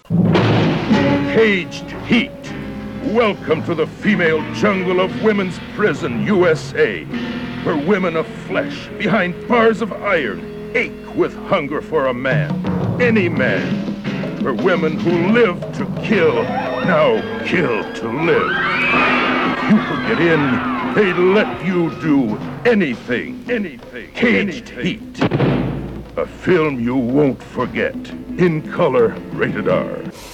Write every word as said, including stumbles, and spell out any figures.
Caged Heat. Welcome to the female jungle of women's prison, U S A, where women of flesh behind bars of iron ache with hunger for a man, any man. Where women who live to kill now kill to live. If you could get in, they'd let you do anything, anything. Caged Heat. A film you won't forget. In color, rated R.